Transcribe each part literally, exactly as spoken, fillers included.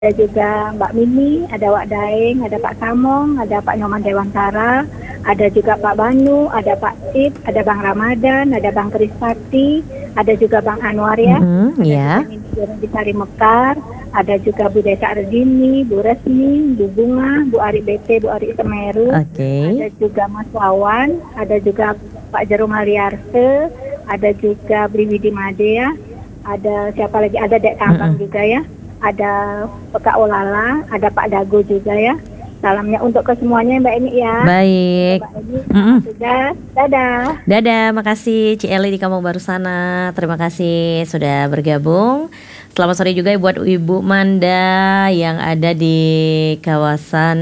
Ada juga Mbak Mimi, ada Wak Daeng, ada Pak Samong, ada Pak Nyoman Dewantara, ada juga Pak Banu, ada Pak Tip, ada Bang Ramadan, ada Bang Krispati, ada juga Bang Anwar ya, Mm-hmm, ada ya. juga Nindi Bisari Mekar, ada juga Bu Desa Arzini, Bu Resmi, Bu Bunga, Bu Ari B T, Bu Ari Semeru, Oke. ada juga Mas Wawan, ada juga Pak Jarum Aliarse, ada juga Briwidi Made ya, ada siapa lagi, ada Dek Kambang Mm-mm. juga ya. Ada Kak Olala, ada Pak Dago juga ya. Salamnya untuk ke semuanya Mbak Eni ya. Baik. Mbak Eni, Mm-mm. sudah, dadah. Dadah, makasih Ci Eli di Kampung Baru sana. Terima kasih sudah bergabung. Selamat sore juga buat Ibu Manda yang ada di kawasan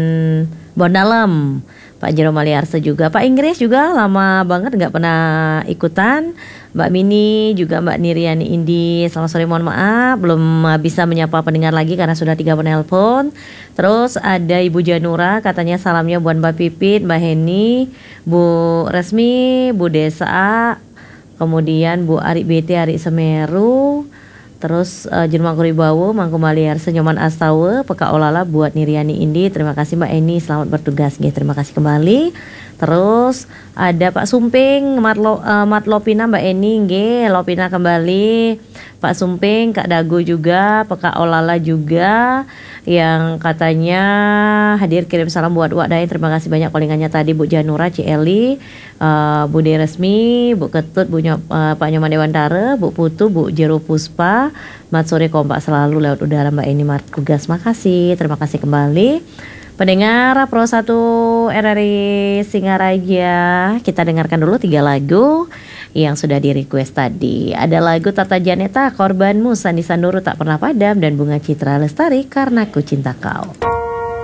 Bondalam. Pak Jerome Aliarse juga, Pak Inggris juga lama banget nggak pernah ikutan. Mbak Mini juga, Mbak Niriani Indi. Selamat sore, mohon maaf belum bisa menyapa pendengar lagi karena sudah tiga penelpon. Terus ada Ibu Janura, katanya salamnya buat Mbak Pipit, Mbak Heni, Bu Resmi, Bu Desa, kemudian Bu Ari B T, Ari Semeru. Terus uh, Jenma Kuribawo, Mangku Maliar, Senyoman Astawa, Peka Olala buat Niriani Indi. Terima kasih Mbak Eni, selamat bertugas. Nggih, terima kasih kembali. Terus ada Pak Sumping, Mat, Lo, uh, Mat Lopina Mbak Eni, nggih, Lopina kembali. Pak Sumping, Kak Dago juga, Peka Olala juga yang katanya hadir kirim salam buat Wak Daeng. Terima kasih banyak callingannya tadi Bu Janura, Ci Eli, uh, Bu De Resmi, Bu Ketut, Bu Nyop, uh, Pak Nyoman Dewantara, Bu Putu, Bu Jero Puspa. Mat sore kompak selalu lewat udara Mbak Eni Martugas. Makasih, terima kasih kembali. Pendengar Pro satu R R I Singaraja, kita dengarkan dulu tiga lagu yang sudah di request tadi. Ada lagu Tata Janeta, Korbanmu, Sandi Sandoro Tak Pernah Padam, dan Bunga Citra Lestari, Karena Ku Cinta Kau.